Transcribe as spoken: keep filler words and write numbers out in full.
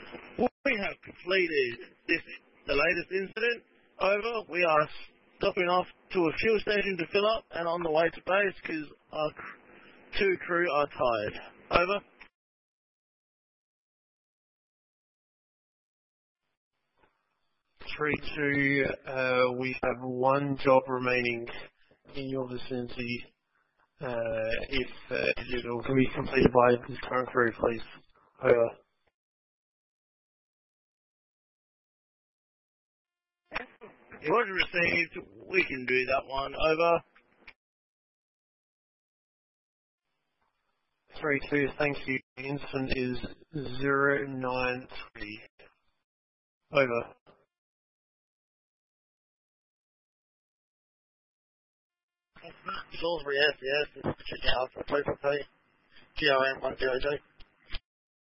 We have completed this, the latest incident. Over. We are stopping off to a fuel station to fill up and on the way to base because our cr- two crew are tired. Over. three two, uh, we have one job remaining in your vicinity. Uh, if uh, it will be completed by this current crew, please. Over. If order received, we can do that one. Over. three two, thank you. The incident is zero nine three. Over. Salisbury S, yes, this is Alpha, two for P, G O M one zero two.